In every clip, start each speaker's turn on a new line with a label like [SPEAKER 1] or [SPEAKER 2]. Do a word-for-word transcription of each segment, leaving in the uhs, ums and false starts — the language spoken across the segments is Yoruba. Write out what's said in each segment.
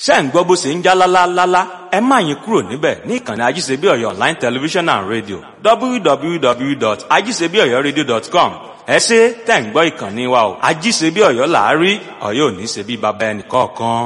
[SPEAKER 1] ṣé ń gbọ́ bó ṣe ń já lálálálá ẹ má yín kúrò níbẹ̀ ní ìkànnì ajíṣebíọ̀yọ̀ online television and radio w w w dot ajíṣebíọ̀yọ̀radio dot com ẹ ṣé tẹ̀ ń gbọ́ ìkànnì wa o ajíṣebíọ̀yọ̀ là á rí Ọ̀yọ́ ò ní ṣe bí baba ẹnì kọ̀ọ̀kan.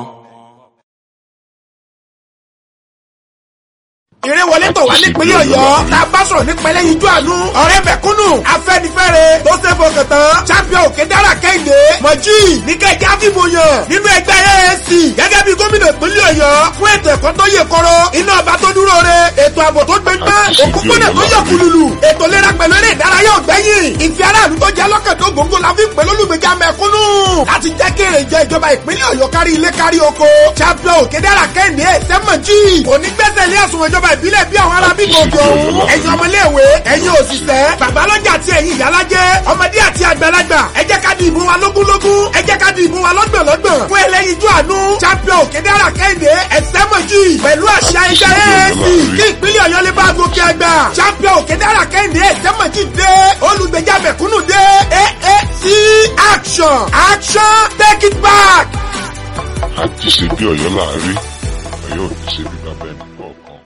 [SPEAKER 2] ìrẹ́wọlé tó wà nípínlẹ̀ Ọ̀yọ́ tá a bá sọ̀rọ̀ nípa ẹlẹ́yinjú àánú ọ̀rẹ́ mẹ̀kúnnù afẹ́nifẹ́re tó ṣe fọkàn tán champion òkèdára kẹ́hìndé mọ̀jì níkẹ́jẹ́ àfìmọ̀yàn nínú ẹgbẹ́ A A C gẹ́gẹ́ bí gómìnà ìpínlẹ̀ Ọ̀yọ́ fún ètò ẹ̀kọ́ tó yè kọ́rọ́ iná ọba tó dúró re ètò ààbò tó gbẹgbẹ́ òkúkúnà tó yọ kùlùlù ètò ìlera pẹ̀lú eré ìdárayá ọ̀gbẹ́yìn ìfẹ́ aráàlú tó jẹ́ lọ́kàn tó gbòǹgbò la fi ń pè lólùgbèjà mẹ̀kúnnù láti jẹ́ kí èrè jẹ ìjọba ìpínlẹ̀ Ọ̀yọ́ kárí ilé kárí oko champion òkèdára kẹ́hìndé sẹ́mọ̀jì onígbẹ́sẹ̀ ilé ẹ̀sùn ìjọba ìbílẹ̀ bí àwọn ará bíbí òkè òun ẹ̀yin ọmọléèwé ẹ̀yin òṣìṣẹ́ babalọ́jà àti ẹ̀yin ìyálájẹ́ ọmọdé àti àgbàlagbà ẹ jẹ́ ká di ìbò wa lógúnlógún ẹ jẹ́ ká di ìbò wa lọ́gbọ̀nlọ́gbọ̀n fún ẹlẹ́yinjú àánú champion òkèdára kẹ́hìndé ẹ̀sẹ́mọ̀jì pẹ̀lú àṣà ẹgbẹ́ A A C kí ìpínlẹ̀ Ọ̀yọ́ lè bá gòkè àgbà champion òkèdára kẹ́hìndé ẹ̀sẹ́mọ̀jì dé olùgbèjà mẹ̀kúnnù dé A A C action action take it back.
[SPEAKER 3] Ajíṣebíọ̀yọ̀ là á rí Ọ̀yọ́ ò ní ṣe bí baba ẹnì kọ̀ọ̀kan.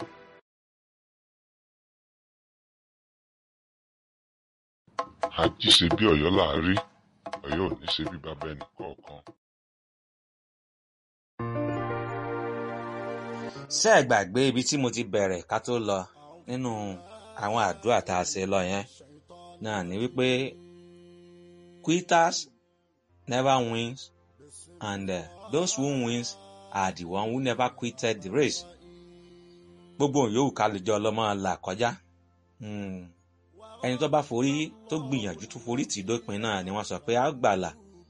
[SPEAKER 3] Ajíṣebíọ̀yọ̀ là á rí Ọ̀yọ́ ò ní ṣe bí baba ẹnì kọ̀ọ̀kan.
[SPEAKER 4] ṣé ẹ gbàgbé ibi tí mo ti bẹ̀rẹ̀ ká tó lọ nínú àwọn àdúrà tá a ṣe lọ yẹn náà ni wípé quitters never wins and uh, those who wins are the one who never quitted the race. gbogbo yòówù ká lè jọ ọlọ́mọ là kọjá ẹni tó bá forí tó gbìyànjú tó forí tì dópin náà ni wọ́n sọ pé a gbàlà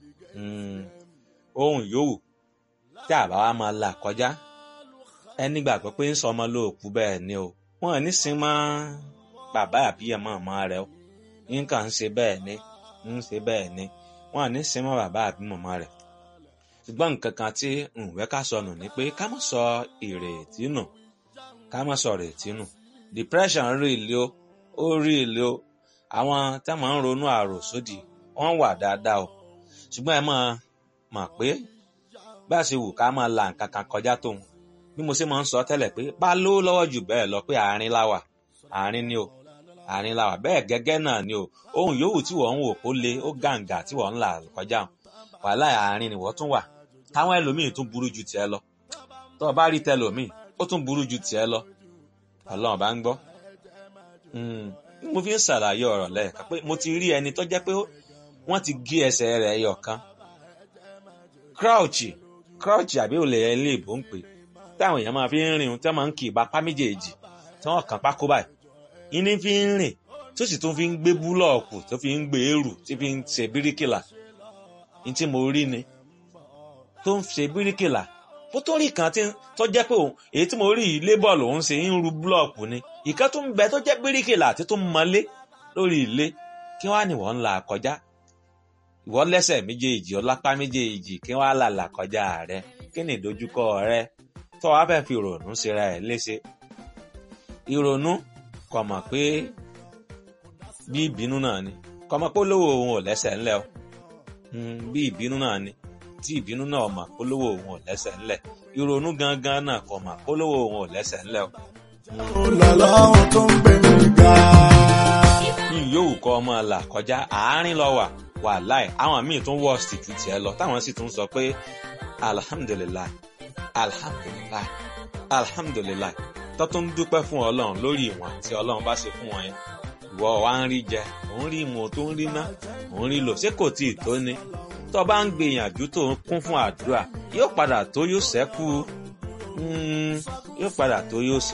[SPEAKER 4] ohun yòówù tí àbá wa máa là kọjá ẹni gbàgbọ́ pé ń sọ ọmọ lóòkú bẹ́ẹ̀ ni o wọ́n ní sin mọ́ bàbá àbí ọmọ ọmọ rẹ o nǹkan ń ṣe bẹ́ẹ̀ ni ń ṣe bẹ́ẹ̀ ni wọ́n ní sin mọ́ bàbá àbí ọmọ rẹ ṣùgbọ́n nǹkan kan tí ǹwẹ́ ká sọnù ni pé ká má sọ ìrètí nù ká má sọ ìrètí nù depression rí ilé o ó rí ilé o àwọn tá máa ń ronú àròsódì wọ́n wà dáadáa o ṣùgbọ́n ẹ máa mọ̀ pé bá a ṣe wù ká máa la nǹkan kan kọjá tóun bí mo ṣe máa ń sọ tẹ́lẹ̀ pé bá lówó lọ́wọ́ jù bẹ́ẹ̀ lọ pé àárín láwà àárín ni o àárín láwà bẹ́ẹ̀ gẹ́gẹ́ náà ni o ohun yòówù tí wọ́n ń wò kó le ó gàǹgà tí wọ́n ń là kọjá wàhálà àárín ni wọ́n tún wà táwọn ẹlòmíì tún burú ju tiẹ̀ lọ tó o bá rí tẹlòmíì ó tún burú ju tiẹ̀ lọ Ọlọ́run bá ń gbọ́ mo fi ń ṣàlàyé ọ̀rọ̀ lẹ́ẹ̀kan pé mo ti rí ẹni tó jẹ́ pé wọ́n ti gé ẹsẹ̀ rẹ̀ ẹyọ kan crouch crouch àbí olè ilé ìbò ń pè táwọn èèyàn máa fi ń rìn tí wọ́n máa ń kì í bá pá méjèèjì tí wọ́n kàn pákó báyìí ìní fi ń rìn tó sì tún fi ń gbé búlọ̀ọ̀kù tó fi ń gbé èrù tí fi ń ṣe bíríkìlà ní tí mo rí ni tó ń ṣe bíríkìlà ó tó rí kan tó jẹ́ pé òun èyí tí mo rí yìí lébọ̀ lòun ṣe ń ru búlọ̀ọ̀kù ni ìkan tó ń bẹ tó jẹ́ bíríkìlà àti tó ń mọlé lórí ilé kí wọ́n á ní wọ́n ń là kọjá ìwọ lẹ́sẹ̀ méjèèjì ọlápá méjèèjì kí wọ́n á là là kọjá rẹ kí ni ìdojúkọ rẹ tó wàá fẹ́ fi ìrònú ṣera ẹ̀ léṣe ìrònú kò mọ̀ pé bí ìbínú náà ni kò mọ̀ pé olówó òun ò lẹ́sẹ̀ ńlẹ̀ o bí ìbínú náà ni tí ìbínú náà mọ̀ pé olówó òun ò lẹ́sẹ̀ ńlẹ̀ ìrònú gangan náà kò mọ̀ pé olówó òun ò lẹ́sẹ̀ ńlẹ̀ o.
[SPEAKER 5] Ọlọ́run tó ń gbé mi ga.
[SPEAKER 4] yòówù kọ́ ọmọ là kọjá àárín lọ wà wà láì àwọn míì tún wọ́ ọ̀sìtì tiẹ̀ lọ táwọn sì tún sọ pé alhamdulilayi alhamdulilayi alhamdulilayi tó tún dúpẹ́ fún Ọlọ́run lórí ìwọ̀n tí Ọlọ́run bá ṣe fún wọn yẹn ìwọ wa ń rí jẹ òun rí mu tó ń rí ná òun rí lò ṣé kò tí ì tó ni tó bá ń gbìyànjú tó ń kún fún àdúrà yóò padà tó yóò ṣẹ́kù yóò padà tó yóò ṣẹ́kù.